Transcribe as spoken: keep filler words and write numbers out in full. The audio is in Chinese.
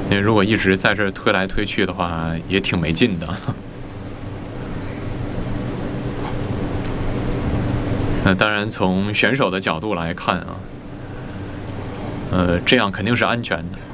因为如果一直在这儿推来推去的话，也挺没劲的。那当然，从选手的角度来看啊，呃，这样肯定是安全的。